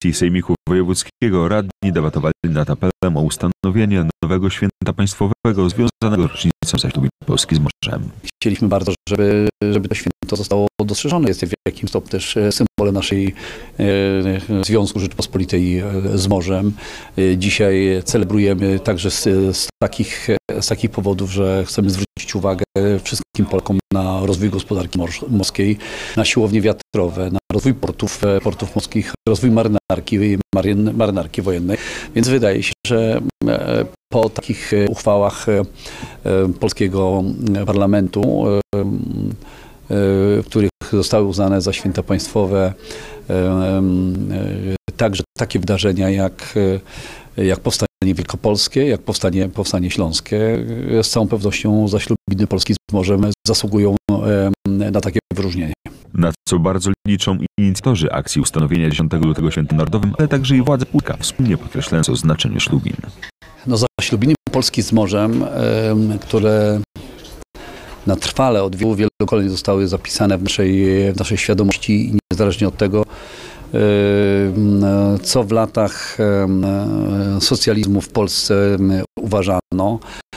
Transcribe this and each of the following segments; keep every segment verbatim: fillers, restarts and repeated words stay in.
Sejmiku Wojewódzkiego radni debatowali nad apelem o ustanowienie nowego święta państwowego związanego z rocznicą zaślubin Polski z morzem. Chcieliśmy bardzo, żeby, żeby to święto zostało dostrzeżone. Jest w jakimś stopniu też symbolem naszej e, Związku Rzeczypospolitej z morzem. E, dzisiaj celebrujemy także z, z, takich, z takich powodów, że chcemy zwrócić uwagę wszystkim Polakom na rozwój gospodarki morskiej, na siłownie wiatrowe, na rozwój portów, portów morskich, rozwój marynarki, maryn, marynarki wojennej. Więc wydaje się, że po takich uchwałach polskiego parlamentu, w których zostały uznane za święta państwowe także takie wydarzenia jak, jak powstanie wielkopolskie, jak powstanie, powstanie śląskie, z całą pewnością zaślubiny Polski z morzem zasługują na takie wyróżnienie. Na co bardzo liczą inicjatorzy akcji ustanowienia dziesiątego lutego Świętem Narodowym, ale także i władze Płocka, wspólnie podkreślając o znaczeniu ślubin. No, zaślubiny Polski z morzem, które na trwale od wielu, wielu pokoleń zostały zapisane w naszej, w naszej świadomości i niezależnie od tego, co w latach socjalizmu w Polsce uważano,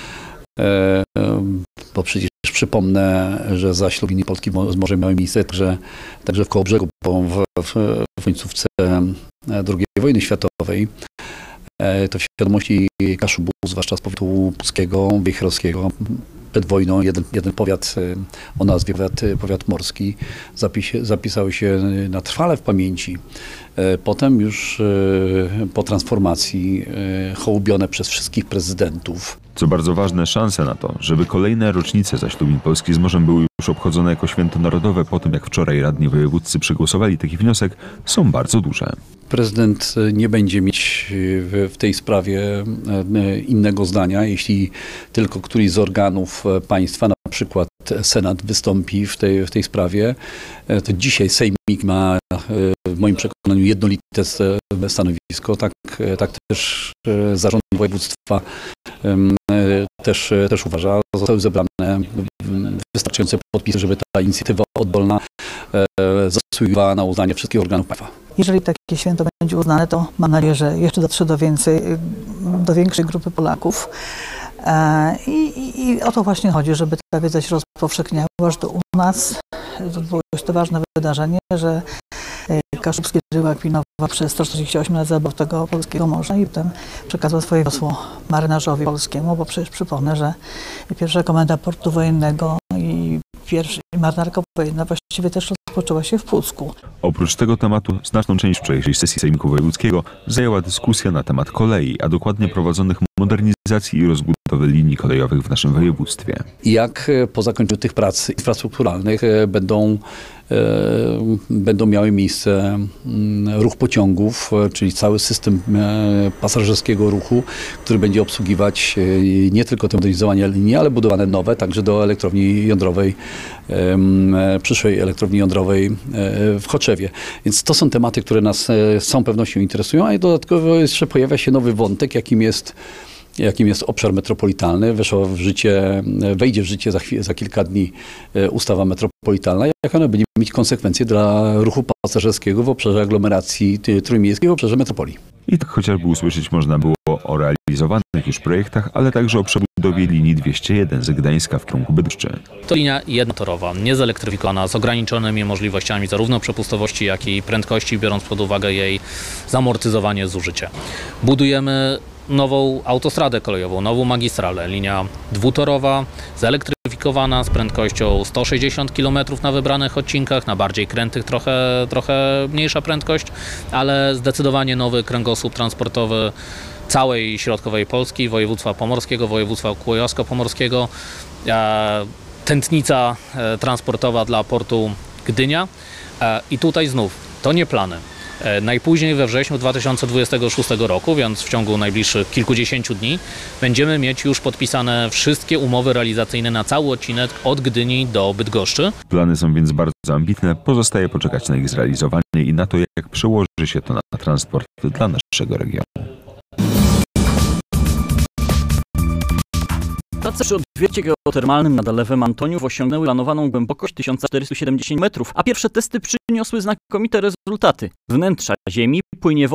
bo przecież przypomnę, że zaślubiny Polski z morzem miały miejsce także, także w Kołobrzegu, bo w, w, w końcówce drugiej wojny światowej. To w świadomości Kaszubów, zwłaszcza z powiatu puckiego, wiejherowskiego, przed wojną jeden, jeden powiat o nazwie powiat, powiat morski zapis, zapisały się na trwale w pamięci. Potem już po transformacji hołubione przez wszystkich prezydentów. Co bardzo ważne, szanse na to, żeby kolejne rocznice zaślubin Polski z morzem były już obchodzone jako święto narodowe po tym, jak wczoraj radni wojewódzcy przegłosowali taki wniosek, są bardzo duże. Prezydent nie będzie mieć w tej sprawie innego zdania, jeśli tylko któryś z organów państwa, na przykład Senat, wystąpi w tej, w tej sprawie. To dzisiaj Sejmik ma w moim przekonaniu jednolite stanowisko. Tak, tak też zarząd województwa też, też uważa. Zostały zebrane wystarczające podpisy, żeby ta inicjatywa oddolna zasługiwała na uznanie wszystkich organów państwa. Jeżeli takie święto będzie uznane, to mam nadzieję, że jeszcze dotrze do więcej, do większej grupy Polaków. I, i, I o to właśnie chodzi, żeby ta wiedza się rozpowszechniała, że to u nas to było to ważne wydarzenie, że Kaszubski Ryła Kwinowa przez sto czterdzieści osiem lat zadbał tego polskiego morza i potem przekazał swoje wiosło marynarzowi polskiemu, bo przecież przypomnę, że pierwsza komenda portu wojennego i pierwsza marynarka wojenna właściwie też rozpoczęła się w Pucku. Oprócz tego tematu znaczną część wczorajszej sesji Sejmiku Wojewódzkiego zajęła dyskusja na temat kolei, a dokładnie prowadzonych modernizacji i rozbudowy linii kolejowych w naszym województwie. Jak po zakończeniu tych prac infrastrukturalnych będą, będą miały miejsce ruch pociągów, czyli cały system pasażerskiego ruchu, który będzie obsługiwać nie tylko te modernizowanie linii, ale budowane nowe, także do elektrowni jądrowej, przyszłej elektrowni jądrowej w Choczewie. Więc to są tematy, które nas z całą pewnością interesują, a dodatkowo jeszcze pojawia się nowy wątek, jakim jest jakim jest obszar metropolitalny. Weszła w życie, wejdzie w życie za, za kilka dni ustawa metropolitalna. Jak ona będzie mieć konsekwencje dla ruchu pasażerskiego w obszarze aglomeracji trójmiejskiej, w obszarze metropolii. I tak chociażby usłyszeć można było o realizowanych już projektach, ale także o przebudowie linii dwieście jeden z Gdańska w kierunku Bydgoszczy. To linia jednotorowa, niezelektryfikowana, z ograniczonymi możliwościami zarówno przepustowości, jak i prędkości, biorąc pod uwagę jej zamortyzowanie zużycia. Budujemy nową autostradę kolejową, nową magistralę, linia dwutorowa, zelektryfikowana z prędkością sto sześćdziesiąt kilometrów na wybranych odcinkach, na bardziej krętych trochę, trochę mniejsza prędkość, ale zdecydowanie nowy kręgosłup transportowy całej środkowej Polski, województwa pomorskiego, województwa kujawsko-pomorskiego, tętnica transportowa dla portu Gdynia i tutaj znów, to nie plany. Najpóźniej we wrześniu dwa tysiące dwudziestego szóstego roku, więc w ciągu najbliższych kilkudziesięciu dni, będziemy mieć już podpisane wszystkie umowy realizacyjne na cały odcinek od Gdyni do Bydgoszczy. Plany są więc bardzo ambitne, pozostaje poczekać na ich zrealizowanie i na to, jak przełoży się to na transport dla naszego regionu. Prace przy odwiercie geotermalnym nad Lewem Antoniów osiągnęły planowaną głębokość tysiąc czterysta siedemdziesiąt metrów, a pierwsze testy przyniosły znakomite rezultaty. Wnętrza Ziemi płynie